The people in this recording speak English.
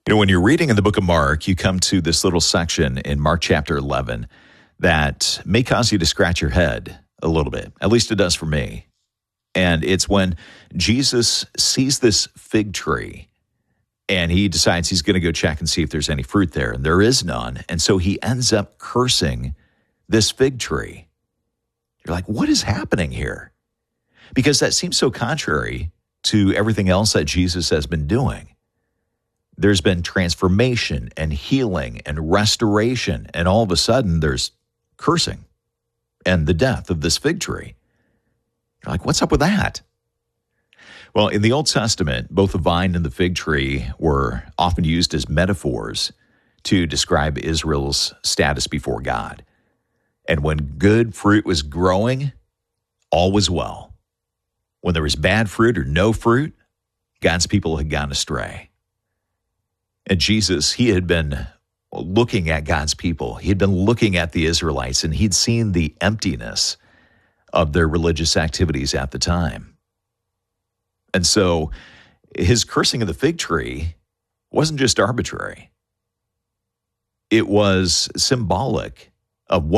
When you're reading in the book of Mark, you come to this little section in Mark chapter 11 that may cause you to scratch your head a little bit. At least it does for me. And it's when Jesus sees this fig tree and he decides he's going to go check and see if there's any fruit there. And there is none. And so he ends up cursing this fig tree. You're like, what is happening here? Because that seems so contrary to everything else that Jesus has been doing. There's been transformation and healing and restoration, and all of a sudden there's cursing and the death of this fig tree. You're like, what's up with that? Well, in the Old Testament, both the vine and the fig tree were often used as metaphors to describe Israel's status before God. And when good fruit was growing, all was well. When there was bad fruit or no fruit, God's people had gone astray. And Jesus, he had been looking at God's people. He had been looking at the Israelites, and he'd seen the emptiness of their religious activities at the time. And so his cursing of the fig tree wasn't just arbitrary. It was symbolic of what